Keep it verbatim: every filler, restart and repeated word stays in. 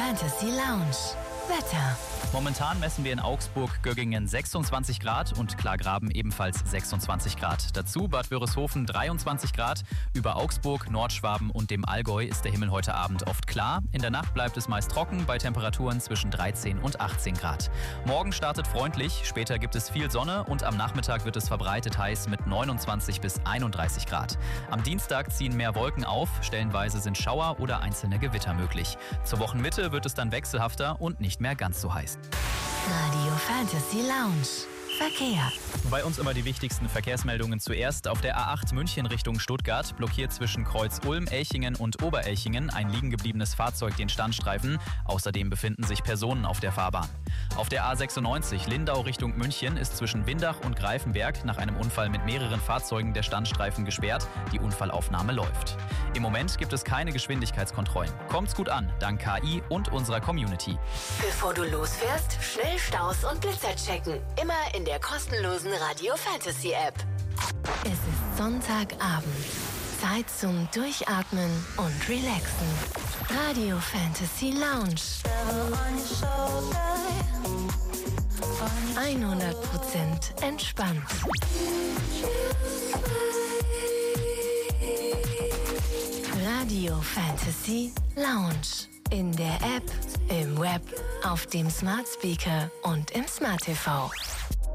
Fantasy Lounge. Wetter. Momentan messen wir in Augsburg-Göggingen sechsundzwanzig Grad und Klagraben ebenfalls sechsundzwanzig Grad. Dazu Bad Wörishofen dreiundzwanzig Grad. Über Augsburg, Nordschwaben und dem Allgäu ist der Himmel heute Abend oft klar. In der Nacht bleibt es meist trocken bei Temperaturen zwischen dreizehn und achtzehn Grad. Morgen startet freundlich, später gibt es viel Sonne und am Nachmittag wird es verbreitet heiß mit neunundzwanzig bis einunddreißig Grad. Am Dienstag ziehen mehr Wolken auf, stellenweise sind Schauer oder einzelne Gewitter möglich. Zur Wochenmitte wird es dann wechselhafter und nicht mehr ganz so heiß. Radio Fantasy Lounge. Verkehr. Bei uns immer die wichtigsten Verkehrsmeldungen zuerst. Auf der A acht München Richtung Stuttgart blockiert zwischen Kreuz Ulm, Elchingen und Oberelchingen ein liegen gebliebenes Fahrzeug den Standstreifen. Außerdem befinden sich Personen auf der Fahrbahn. Auf der A sechsundneunzig Lindau Richtung München ist zwischen Windach und Greifenberg nach einem Unfall mit mehreren Fahrzeugen der Standstreifen gesperrt. Die Unfallaufnahme läuft. Im Moment gibt es keine Geschwindigkeitskontrollen. Kommt's gut an, dank K I und unserer Community. Bevor du losfährst, schnell Staus und Blitzer checken. Immer in der kostenlosen Radio Fantasy App. Es ist Sonntagabend. Zeit zum Durchatmen und Relaxen. Radio Fantasy Lounge. hundert Prozent entspannt. Radio Fantasy Lounge. In der App, im Web, auf dem Smart Speaker und im Smart T V.